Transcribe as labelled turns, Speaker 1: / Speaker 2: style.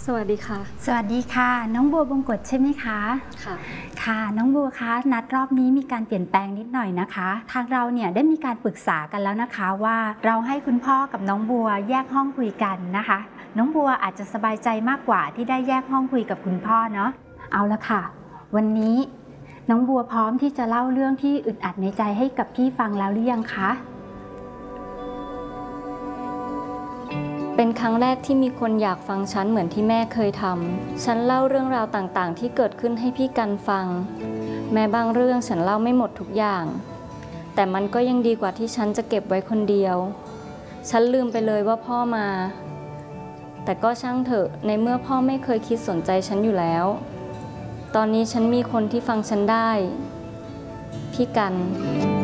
Speaker 1: สวัสดีค่ะ
Speaker 2: สวัสดีค่ะน้องบัวบงกฎใช่ไหมคะ
Speaker 1: ค่ะ
Speaker 2: ค่ะน้องบัวคะนัดรอบนี้มีการเปลี่ยนแปลงนิดหน่อยนะคะทางเราเนี่ยได้มีการปรึกษากันแล้วนะคะว่าเราให้คุณพ่อกับน้องบัวแยกห้องคุยกันนะคะน้องบัวอาจจะสบายใจมากกว่าที่ได้แยกห้องคุยกับคุณพ่อเนาะเอาละค่ะวันนี้น้องบัวพร้อมที่จะเล่าเรื่องที่อึดอัดในใจให้กับพี่ฟังแล้วหรือยังคะ
Speaker 1: เป็นครั้งแรกที่มีคนอยากฟังฉันเหมือนที่แม่เคยทำฉันเล่าเรื่องราวต่างๆที่เกิดขึ้นให้พี่กันฟังแม้บางเรื่องฉันเล่าไม่หมดทุกอย่างแต่มันก็ยังดีกว่าที่ฉันจะเก็บไว้คนเดียวฉันลืมไปเลยว่าพ่อมาแต่ก็ช่างเถอะในเมื่อพ่อไม่เคยคิดสนใจฉันอยู่แล้วตอนนี้ฉันมีคนที่ฟังฉันได้พี่กัน